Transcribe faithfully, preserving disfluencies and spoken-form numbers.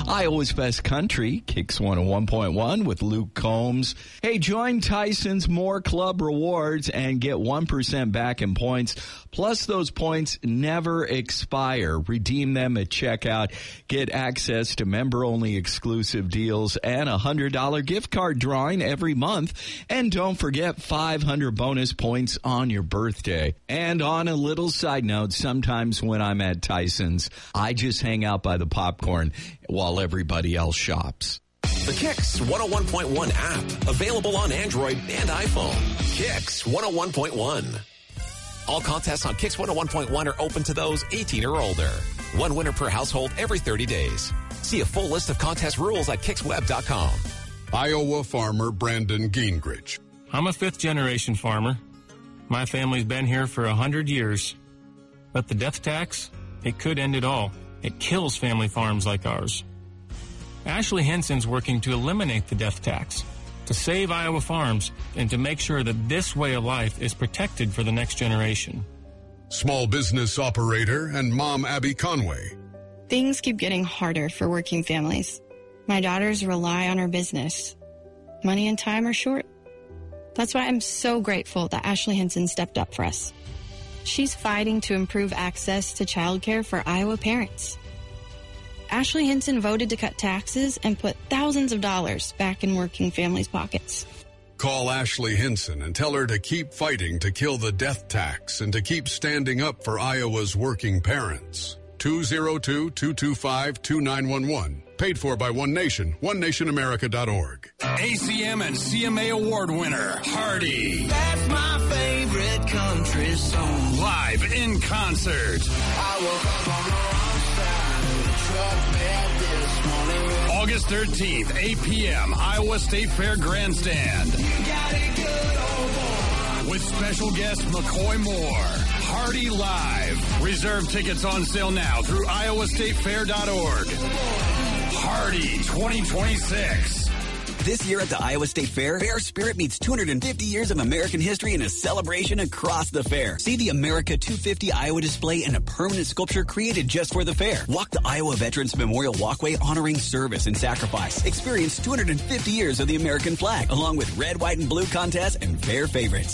Iowa's Best Country, Kicks one oh one point one with Luke Combs. Hey, join Tyson's More Club Rewards and get one percent back in points. Plus, those points never expire. Redeem them at checkout. Get access to member-only exclusive deals and a one hundred dollars gift card drawing every month. And don't forget five hundred bonus points on your birthday. And on a little side note, sometimes when I'm at Tyson's, I just hang out by the popcorn while everybody else shops. The Kicks one oh one point one app, available on Android and iPhone. Kicks one oh one point one. All contests on Kicks one oh one point one are open to those eighteen or older. One winner per household every thirty days. See a full list of contest rules at kiks web dot com. Iowa farmer Brandon Gingrich. I'm a fifth-generation farmer. My family's been here for a hundred years. But the death tax, it could end it all. It kills family farms like ours. Ashley Henson's working to eliminate the death tax, to save Iowa farms, and to make sure that this way of life is protected for the next generation. Small business operator and mom Abby Conway. Things keep getting harder for working families. My daughters rely on our business. Money and time are short. That's why I'm so grateful that Ashley Henson stepped up for us. She's fighting to improve access to childcare for Iowa parents. Ashley Henson voted to cut taxes and put thousands of dollars back in working families' pockets. Call Ashley Henson and tell her to keep fighting to kill the death tax and to keep standing up for Iowa's working parents. two oh two, two two five, two nine one one. Paid for by One Nation, one nation america dot org. A C M and C M A award winner, Hardy. That's my favorite country song. Live in concert. I woke up on the wrong side of the truck bed this morning. August thirteenth, eight p.m., Iowa State Fair Grandstand. You got it good, old boy. With special guest McCoy Moore. Hardy Live. Reserve tickets on sale now through iowa state fair dot org. Hardy twenty twenty-six. This year at the Iowa State Fair, Fair Spirit meets two hundred fifty years of American history in a celebration across the fair. See the America two fifty Iowa display and a permanent sculpture created just for the fair. Walk the Iowa Veterans Memorial Walkway honoring service and sacrifice. Experience two hundred fifty years of the American flag, along with red, white, and blue contests and fair favorites.